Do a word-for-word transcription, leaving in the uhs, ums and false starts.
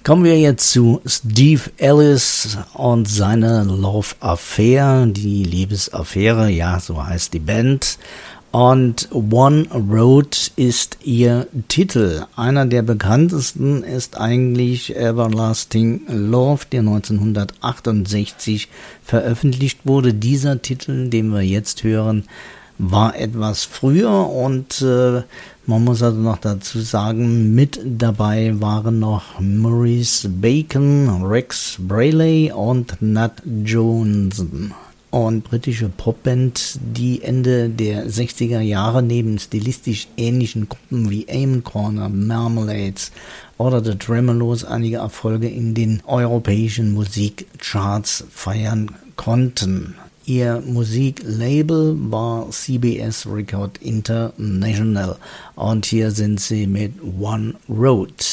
Kommen wir jetzt zu Steve Ellis und seiner Love Affair, die Liebesaffäre, ja, so heißt die Band. Und One Road ist ihr Titel. Einer der bekanntesten ist eigentlich Everlasting Love, der neunzehnhundertachtundsechzig veröffentlicht wurde. Dieser Titel, den wir jetzt hören, war etwas früher und äh, man muss also noch dazu sagen, mit dabei waren noch Maurice Bacon, Rex Brayley und Nat Johnson. Und britische Popband, die Ende der sechziger Jahre neben stilistisch ähnlichen Gruppen wie Amen Corner, Marmalades oder The Tremolos einige Erfolge in den europäischen Musikcharts feiern konnten. Ihr Musiklabel war C B S Record International und hier sind sie mit One Road.